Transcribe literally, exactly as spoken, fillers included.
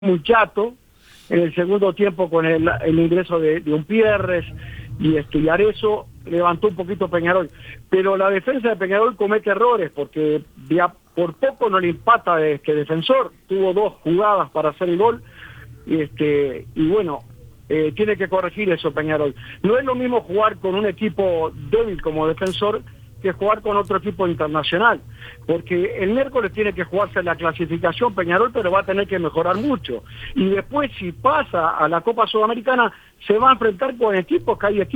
muy chato en el segundo tiempo con el, el ingreso de, de un Pierres y estudiar eso levantó un poquito Peñarol, pero la defensa de Peñarol comete errores porque ya por poco no le empata de este defensor, tuvo dos jugadas para hacer el gol y este y bueno eh, tiene que corregir eso Peñarol. No es lo mismo jugar con un equipo débil como defensor que jugar con otro equipo internacional, porque el miércoles tiene que jugarse la clasificación Peñarol, pero va a tener que mejorar mucho, y después si pasa a la Copa Sudamericana se va a enfrentar con equipos que hay equipos